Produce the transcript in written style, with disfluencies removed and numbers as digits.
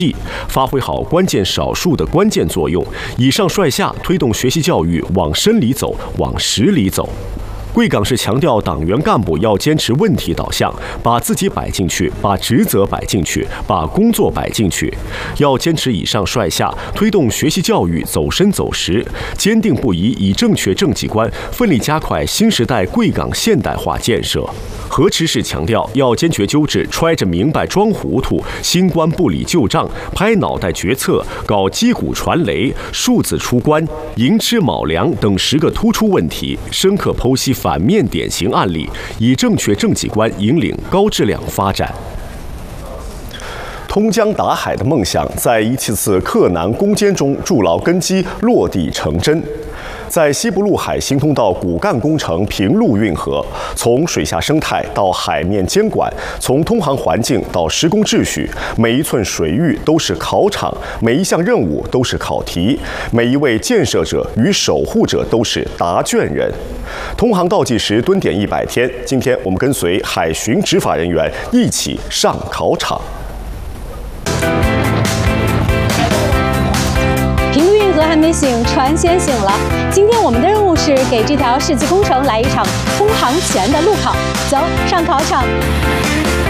发挥好关键少数的关键作用，以上率下，推动学习教育往深里走，往实里走。贵港市强调，党员干部要坚持问题导向，把自己摆进去，把职责摆进去，把工作摆进去。要坚持以上率下，推动学习教育走深走实，坚定不移以正确政绩观，奋力加快新时代贵港现代化建设。河池市强调，要坚决纠治揣着明白装糊涂、新官不理旧账、拍脑袋决策、搞击鼓传雷、数字出关、寅吃卯粮等10个突出问题，深刻剖析反面典型案例，以正确政绩观引领高质量发展。通江达海的梦想，在一次次克难攻坚中筑牢根基，落地成真。在西部陆海新通道骨干工程平陆运河，从水下生态到海面监管，从通航环境到施工秩序，每一寸水域都是考场，每一项任务都是考题，每一位建设者与守护者都是答卷人。通航倒计时蹲点100天，今天我们跟随海巡执法人员一起上考场。 平陆运河还没醒，船先醒了。今天我们的任务是给这条世纪工程来一场通航前的路考。走，上考场。